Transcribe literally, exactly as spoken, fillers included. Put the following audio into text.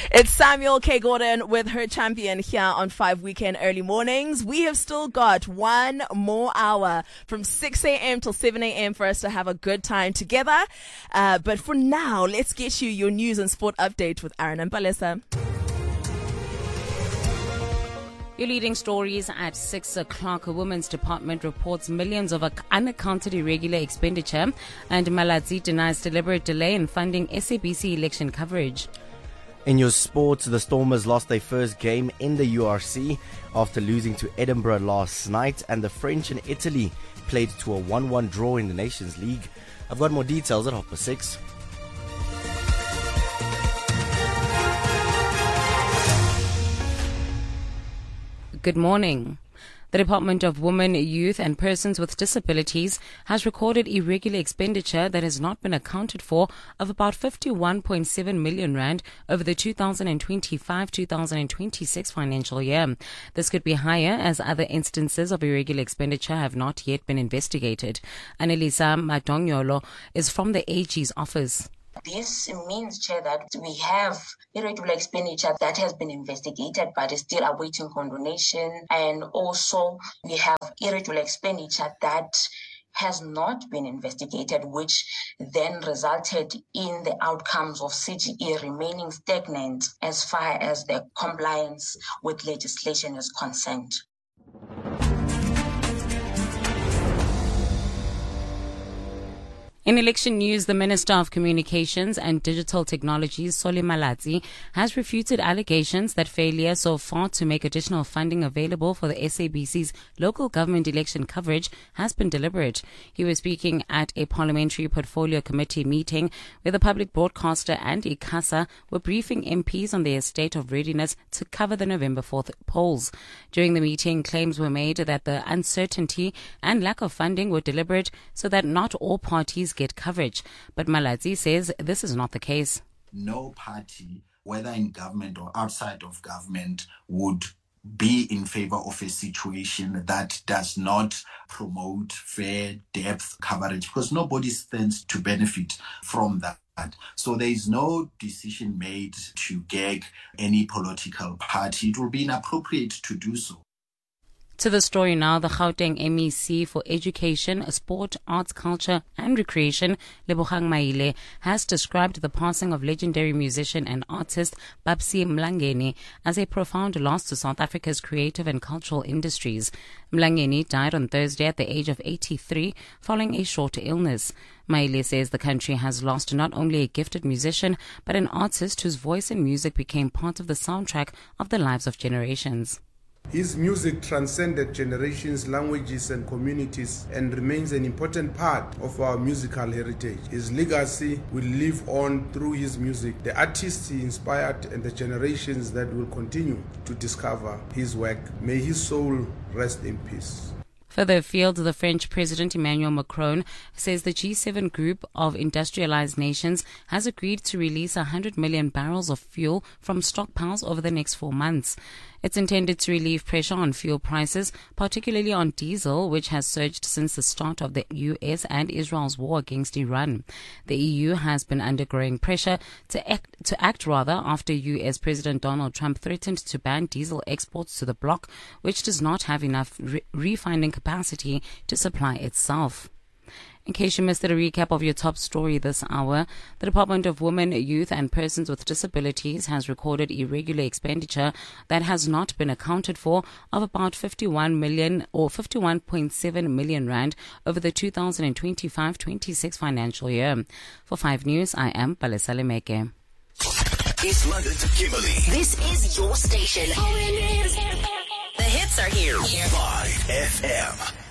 It's Samuel K. Gordon with her champion here on five Weekend Early Mornings. We have still got one more hour from six a.m. till seven a.m. for us to have a good time together. Uh, but for now, let's get you your news and sport update with Aaron and Palesa. Your leading stories at six o'clock. A Women's Department reports millions of unaccounted irregular expenditure, and Malatsi denies deliberate delay in funding S A B C election coverage. In your sports, the Stormers lost their first game in the U R C after losing to Edinburgh last night, and the French and Italy played to a one one draw in the Nations League. I've got more details at half past six. Good morning. The Department of Women, Youth and Persons with Disabilities has recorded irregular expenditure that has not been accounted for of about fifty-one point seven million rand over the two thousand twenty-five to two thousand twenty-six financial year. This could be higher as other instances of irregular expenditure have not yet been investigated. Annalisa Madonyolo is from the A G's office. This means, Chair, that we have irregular expenditure that has been investigated but is still awaiting condonation. And also we have irregular expenditure that has not been investigated, which then resulted in the outcomes of C G E remaining stagnant as far as the compliance with legislation is concerned. In election news, the Minister of Communications and Digital Technologies, Solly Malatsi, has refuted allegations that failure so far to make additional funding available for the S A B C's local government election coverage has been deliberate. He was speaking at a parliamentary portfolio committee meeting where the public broadcaster and ICASA were briefing M Ps on their state of readiness to cover the November fourth polls. During the meeting, claims were made that the uncertainty and lack of funding were deliberate so that not all parties get coverage. But Malatsi says this is not the case. No party, whether in government or outside of government, would be in favor of a situation that does not promote fair depth coverage, because nobody stands to benefit from that. So there is no decision made to gag any political party. It will be inappropriate to do so. To the story now, the Gauteng M E C for Education, Sport, Arts, Culture and Recreation, Lebogang Maile, has described the passing of legendary musician and artist Babsi Mlangeni as a profound loss to South Africa's creative and cultural industries. Mlangeni died on Thursday at the age of eighty-three following a short illness. Maile says the country has lost not only a gifted musician, but an artist whose voice and music became part of the soundtrack of the lives of generations. His music transcended generations, languages and communities and remains an important part of our musical heritage. His legacy will live on through his music, the artists he inspired and the generations that will continue to discover his work. May his soul rest in peace. Further afield, the French President Emmanuel Macron says the G seven group of industrialized nations has agreed to release one hundred million barrels of fuel from stockpiles over the next four months. It's intended to relieve pressure on fuel prices, particularly on diesel, which has surged since the start of the U S and Israel's war against Iran. The E U has been under growing pressure to act, to act rather after U S President Donald Trump threatened to ban diesel exports to the bloc, which does not have enough re- refining capacity to supply itself. In case you missed a recap of your top story this hour, the Department of Women, Youth and Persons with Disabilities has recorded irregular expenditure that has not been accounted for of about fifty-one million or fifty-one point seven million rand over the two thousand twenty-five twenty-six financial year. For five News, I am Palesa Lemeke. East London to Kimberley. This is your station. The hits are here. five F M.